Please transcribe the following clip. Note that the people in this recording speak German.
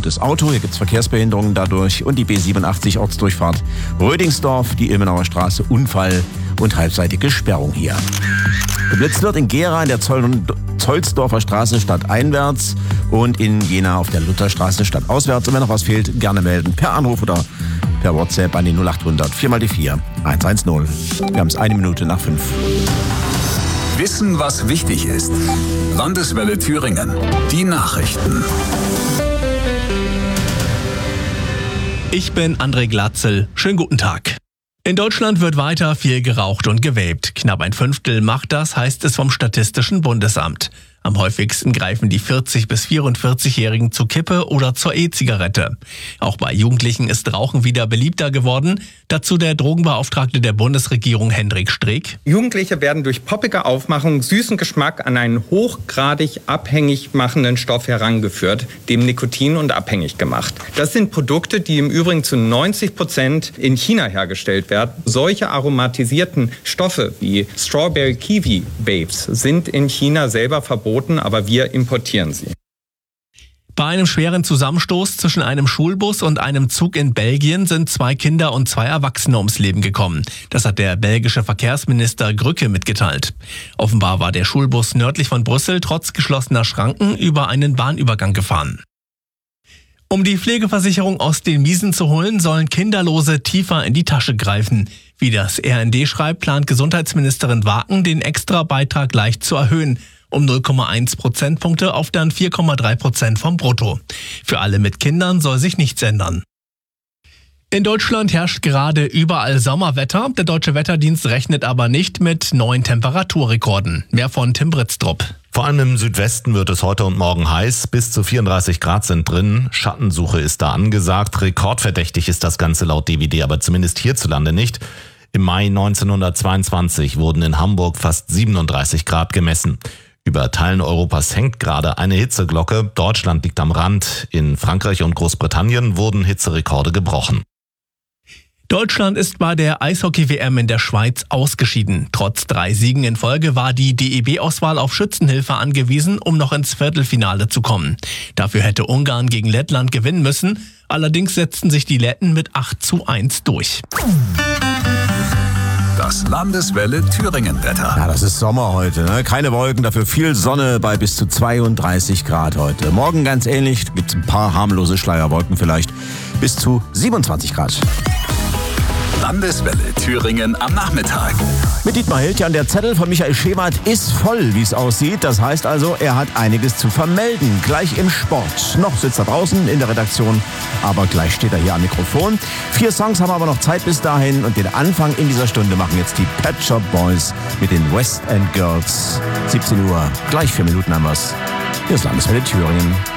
kaputtes Auto. Hier gibt es Verkehrsbehinderungen dadurch. Und die B87 Ortsdurchfahrt Rödingsdorf, die Ilmenauer Straße, Unfall und halbseitige Sperrung hier. Geblitzt wird in Gera in der Zollsdorfer Straße stadteinwärts und in Jena auf der Lutherstraße stadtauswärts. Und wenn noch was fehlt, gerne melden per Anruf oder per WhatsApp an die 0800 4x4 110. Wir haben es 1 Minute nach 5. Wissen, was wichtig ist. Landeswelle Thüringen. Die Nachrichten. Ich bin André Glatzel. Schönen guten Tag. In Deutschland wird weiter viel geraucht und gevapt. Knapp 1/5 macht das, heißt es vom Statistischen Bundesamt. Am häufigsten greifen die 40- bis 44-Jährigen zur Kippe oder zur E-Zigarette. Auch bei Jugendlichen ist Rauchen wieder beliebter geworden. Dazu der Drogenbeauftragte der Bundesregierung Hendrik Streeck. Jugendliche werden durch poppige Aufmachung süßen Geschmack an einen hochgradig abhängig machenden Stoff herangeführt, dem Nikotin, und abhängig gemacht. Das sind Produkte, die im Übrigen zu 90% in China hergestellt werden. Solche aromatisierten Stoffe wie Strawberry Kiwi Vapes sind in China selber verboten, aber wir importieren sie. Bei einem schweren Zusammenstoß zwischen einem Schulbus und einem Zug in Belgien sind 2 Kinder und 2 Erwachsene ums Leben gekommen. Das hat der belgische Verkehrsminister Grücke mitgeteilt. Offenbar war der Schulbus nördlich von Brüssel trotz geschlossener Schranken über einen Bahnübergang gefahren. Um die Pflegeversicherung aus den Miesen zu holen, sollen Kinderlose tiefer in die Tasche greifen. Wie das RND schreibt, plant Gesundheitsministerin Waken, den Extrabeitrag leicht zu erhöhen, um 0,1 Prozentpunkte auf dann 4,3% vom Brutto. Für alle mit Kindern soll sich nichts ändern. In Deutschland herrscht gerade überall Sommerwetter. Der Deutsche Wetterdienst rechnet aber nicht mit neuen Temperaturrekorden. Mehr von Tim Britztrup. Vor allem im Südwesten wird es heute und morgen heiß. Bis zu 34 Grad sind drin. Schattensuche ist da angesagt. Rekordverdächtig ist das Ganze laut DWD, aber zumindest hierzulande nicht. Im Mai 1922 wurden in Hamburg fast 37 Grad gemessen. Über Teilen Europas hängt gerade eine Hitzeglocke. Deutschland liegt am Rand. In Frankreich und Großbritannien wurden Hitzerekorde gebrochen. Deutschland ist bei der Eishockey-WM in der Schweiz ausgeschieden. Trotz 3 Siegen in Folge war die DEB-Auswahl auf Schützenhilfe angewiesen, um noch ins Viertelfinale zu kommen. Dafür hätte Ungarn gegen Lettland gewinnen müssen. Allerdings setzten sich die Letten mit 8:1 durch. Das Landeswelle Thüringen-Wetter. Ja, das ist Sommer heute, ne? Keine Wolken, dafür viel Sonne bei bis zu 32 Grad heute. Morgen ganz ähnlich, gibt's ein paar harmlose Schleierwolken vielleicht. Bis zu 27 Grad. Landeswelle Thüringen am Nachmittag. Mit Dietmar Hild, ja, der Zettel von Michael Schewert ist voll, wie es aussieht. Das heißt also, er hat einiges zu vermelden. Gleich im Sport. Noch sitzt er draußen in der Redaktion, aber gleich steht er hier am Mikrofon. 4 Songs haben aber noch Zeit bis dahin. Und den Anfang in dieser Stunde machen jetzt die Pet Shop Boys mit den West End Girls. 17 Uhr, gleich 4 Minuten haben wir's. Hier ist Landeswelle Thüringen.